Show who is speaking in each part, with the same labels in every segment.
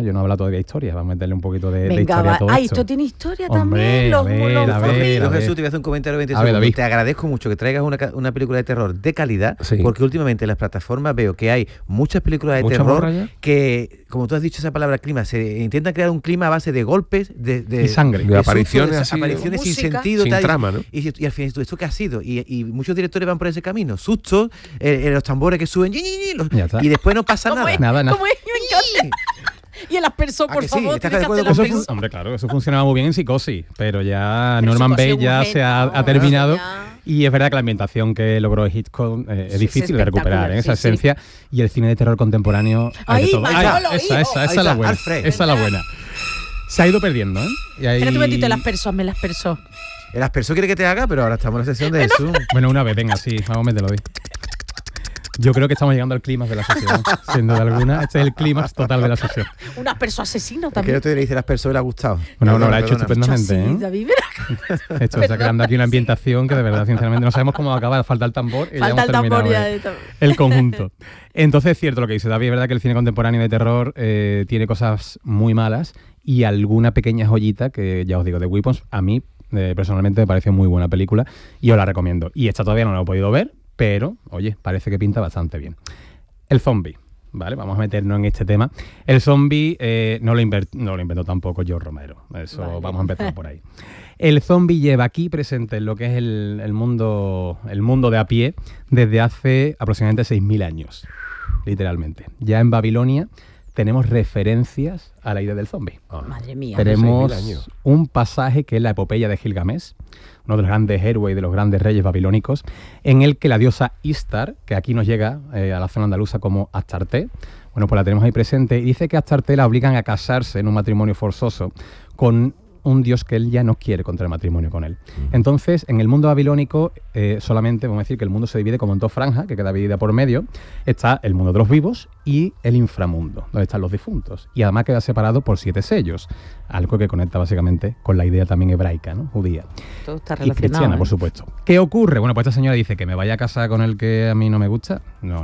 Speaker 1: yo no he hablado todavía de historia, vamos a meterle un poquito de
Speaker 2: Venga,
Speaker 1: historia a todo esto.
Speaker 2: esto tiene historia
Speaker 1: Hombre,
Speaker 2: también.
Speaker 1: a ver.
Speaker 3: Yo, Jesús, te voy a hacer un comentario de 20
Speaker 1: A ver,
Speaker 3: segundos.
Speaker 1: David.
Speaker 3: Te agradezco mucho que traigas una película de terror de calidad,
Speaker 4: Sí.
Speaker 3: porque últimamente en las plataformas veo que hay muchas películas de
Speaker 4: ¿Mucha
Speaker 3: terror
Speaker 4: morralla?
Speaker 3: que, como tú has dicho esa palabra clima, se intentan crear un clima a base de golpes, de
Speaker 1: Y sangre.
Speaker 4: De
Speaker 3: sustos,
Speaker 4: apariciones así,
Speaker 3: apariciones sin
Speaker 2: música.
Speaker 3: sentido,
Speaker 4: Sin
Speaker 3: tal,
Speaker 4: trama, ¿no?
Speaker 3: y al final, ¿esto qué ha sido? Y muchos directores van por ese camino, sustos, los tambores que suben,
Speaker 1: Ya está.
Speaker 3: y después no pasa
Speaker 2: ¿Cómo
Speaker 3: nada.
Speaker 2: es?
Speaker 1: Nada.
Speaker 2: ¿Cómo es? Me encanta. Y el aspersor,
Speaker 3: ¿A
Speaker 2: por
Speaker 3: que sí?
Speaker 2: favor.
Speaker 3: ¿Estás
Speaker 2: tiene
Speaker 3: de
Speaker 2: que
Speaker 3: acuerdo
Speaker 2: hacer
Speaker 3: con
Speaker 2: el
Speaker 3: eso?
Speaker 2: aspersor.
Speaker 1: Hombre, claro, eso funcionaba muy bien en Psicosis, pero ya
Speaker 2: Pero
Speaker 1: Norman
Speaker 2: Psicosis
Speaker 1: Bates ya
Speaker 2: es un
Speaker 1: se ha
Speaker 2: genio,
Speaker 1: terminado
Speaker 2: ya.
Speaker 1: y es verdad que la ambientación que logró Hitchcock es
Speaker 2: Sí,
Speaker 1: difícil
Speaker 2: es
Speaker 1: de recuperar,
Speaker 2: espectacular,
Speaker 1: esa
Speaker 2: sí, sí.
Speaker 1: esencia, y el cine de terror contemporáneo hay de
Speaker 2: Ahí,
Speaker 1: todo.
Speaker 2: Manolo,
Speaker 1: Esa
Speaker 2: hijo.
Speaker 1: es la buena,
Speaker 3: Alfred.
Speaker 1: esa es la buena. Se ha ido perdiendo, ¿eh? Y ahí-
Speaker 2: Espérate un momentito, el aspersor, me el aspersor.
Speaker 3: El aspersor quiere que te haga, pero ahora estamos en la sesión de Jesús.
Speaker 1: Bueno, una vez, venga, sí, vamos a meterlo ahí. Yo creo que estamos llegando al clímax de la sesión, sin duda alguna. Este es el clímax total de la sesión.
Speaker 2: Un aspersor asesino
Speaker 3: Es que
Speaker 2: también.
Speaker 3: yo te le dice el aspersor y le ha gustado.
Speaker 1: Bueno, no, lo ha hecho
Speaker 3: Perdona.
Speaker 1: estupendamente,
Speaker 2: Sí,
Speaker 1: ¿eh?
Speaker 2: David, verá.
Speaker 1: Esto está creando aquí una ambientación que de verdad, sinceramente, no sabemos cómo va a acabar. Falta el tambor y ya
Speaker 2: Falta
Speaker 1: hemos
Speaker 2: el tambor
Speaker 1: terminado
Speaker 2: ya.
Speaker 1: el conjunto. Entonces es cierto lo que dice David, es verdad que el cine contemporáneo de terror tiene cosas muy malas y alguna pequeña joyita que, ya os digo, The Weapons, a mí personalmente me pareció muy buena película y os la recomiendo. Y esta todavía no la he podido ver, pero, oye, parece que pinta bastante bien. El zombie. Vale, vamos a meternos en este tema. El zombie no lo inventó tampoco George Romero. Eso
Speaker 2: Vale.
Speaker 1: vamos a empezar por ahí. El zombie lleva aquí presente en lo que es el mundo de a pie desde hace aproximadamente 6.000 años, literalmente. Ya en Babilonia tenemos referencias a la idea del zombie.
Speaker 2: Madre mía.
Speaker 1: Tenemos
Speaker 4: 6.000 años.
Speaker 1: un pasaje que es la epopeya de Gilgamesh, uno de los grandes héroes y de los grandes reyes babilónicos, en el que la diosa Istar, que aquí nos llega a la zona andaluza como Astarte, bueno, pues la tenemos ahí presente, y dice que a Astarte la obligan a casarse en un matrimonio forzoso con un dios que él ya no quiere contraer matrimonio con él. Entonces, en el mundo babilónico, solamente vamos a decir que el mundo se divide como en dos franjas, que queda dividida por medio. Está el mundo de los vivos y el inframundo, donde están los difuntos. Y además queda separado por 7 sellos, algo que conecta básicamente con la idea también hebraica, ¿no? Judía.
Speaker 2: Todo está
Speaker 1: Y
Speaker 2: relacionado.
Speaker 1: cristiana,
Speaker 2: ¿eh?
Speaker 1: por supuesto. ¿Qué ocurre? Bueno, pues esta señora dice que me vaya a casar con el que a mí no me gusta. No.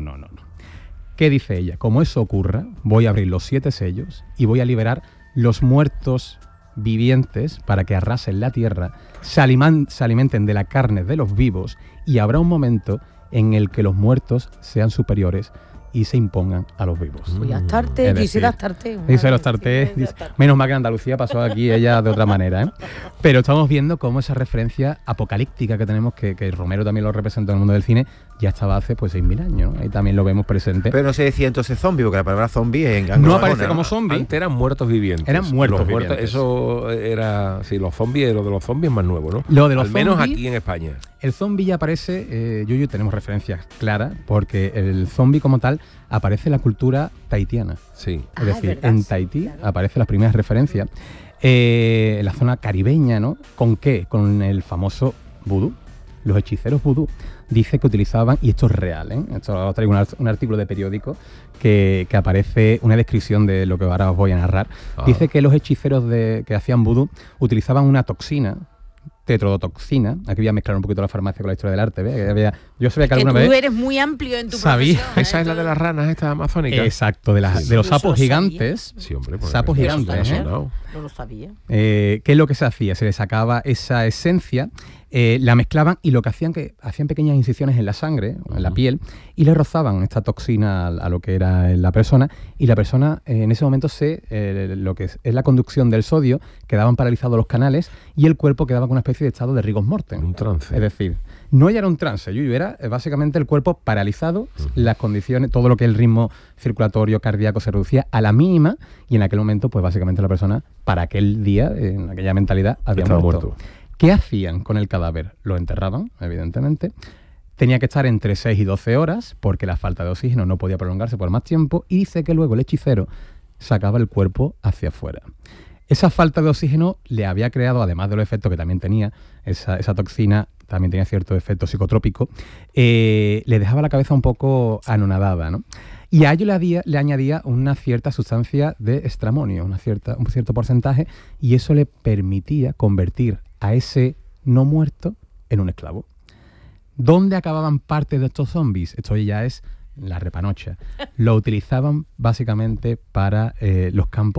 Speaker 1: ¿Qué dice ella? Como eso ocurra, voy a abrir los 7 sellos y voy a liberar los muertos vivientes para que arrasen la tierra, se alimenten de la carne de los vivos, y habrá un momento en el que los muertos sean superiores y se impongan a los vivos.
Speaker 2: Uy, Astarte,
Speaker 1: Es
Speaker 2: dice
Speaker 1: decir,
Speaker 2: Astarte.
Speaker 1: Dice los Astarte, menos mal que en Andalucía pasó aquí ella de otra manera, ¿eh? Pero estamos viendo cómo esa referencia apocalíptica que tenemos, que Romero también lo representa en el mundo del cine, ya estaba hace pues 6.000 años, ¿no? Ahí también lo vemos presente.
Speaker 3: Pero no se decía entonces zombie, porque la palabra zombie es en
Speaker 1: No
Speaker 3: anglosajona,
Speaker 1: aparece como zombie.
Speaker 4: Antes eran muertos vivientes.
Speaker 1: Eran muertos
Speaker 4: Los
Speaker 1: vivientes.
Speaker 4: Eso era... Sí, los zombies, lo de los zombies es más nuevo, ¿no?
Speaker 1: Lo de los
Speaker 4: Al menos
Speaker 1: zombies-
Speaker 4: aquí en España.
Speaker 1: El zombie ya aparece, Yuyu, tenemos referencias claras, porque el zombie como tal aparece en la cultura tahitiana.
Speaker 4: Sí.
Speaker 1: Es decir,
Speaker 2: verdad,
Speaker 1: en
Speaker 2: sí,
Speaker 1: Tahití
Speaker 2: claro.
Speaker 1: aparecen las primeras referencias. En la zona caribeña, ¿no? ¿Con qué? Con el famoso vudú. Los hechiceros vudú dice que utilizaban, y esto es real, ¿eh? Esto os traigo un artículo de periódico que aparece una descripción de lo que ahora os voy a narrar. Dice que los hechiceros que hacían vudú utilizaban una toxina, tetrodotoxina. Aquí voy a mezclar un poquito la farmacia con la historia del arte. ¿Ves? Yo sabía que
Speaker 2: Que
Speaker 1: alguna
Speaker 2: tú
Speaker 1: vez...
Speaker 2: eres muy amplio en tu
Speaker 1: Sabía.
Speaker 2: profesión.
Speaker 4: Esa es la de las ranas estas amazónicas.
Speaker 1: Exacto, de los
Speaker 2: Yo lo
Speaker 1: sapos
Speaker 2: sabía.
Speaker 1: gigantes.
Speaker 4: Sí, hombre. pues,
Speaker 1: Sapos
Speaker 4: eso
Speaker 1: gigantes,
Speaker 4: está
Speaker 1: ¿eh?
Speaker 4: sonado.
Speaker 2: No lo sabía.
Speaker 1: ¿Qué es lo que se hacía? Se le sacaba esa esencia, la mezclaban, y lo que hacían pequeñas incisiones en la sangre, o en la piel, y le rozaban esta toxina a lo que era la persona, y la persona en ese momento lo que es la conducción del sodio, quedaban paralizados los canales y el cuerpo quedaba con una especie de estado de rigor mortem.
Speaker 4: Un trance.
Speaker 1: Es decir, no ya era un trance, Yuyu, era básicamente el cuerpo paralizado, las condiciones, todo lo que el ritmo circulatorio cardíaco se reducía a la mínima, y en aquel momento, pues básicamente la persona, para aquel día, en aquella mentalidad, había
Speaker 4: Estaba
Speaker 1: muerto.
Speaker 4: muerto.
Speaker 1: ¿Qué hacían con el cadáver? Lo enterraban, evidentemente. Tenía que estar entre 6 y 12 horas, porque la falta de oxígeno no podía prolongarse por más tiempo, y dice que luego el hechicero sacaba el cuerpo hacia afuera. Esa falta de oxígeno le había creado, además de los efectos que también tenía, esa toxina también tenía cierto efecto psicotrópico, le dejaba la cabeza un poco anonadada, ¿no? Y a ello le añadía una cierta sustancia de estramonio, un cierto porcentaje, y eso le permitía convertir a ese no muerto en un esclavo. ¿Dónde acababan parte de estos zombies? Esto ya es la repanocha. Lo utilizaban básicamente para los campos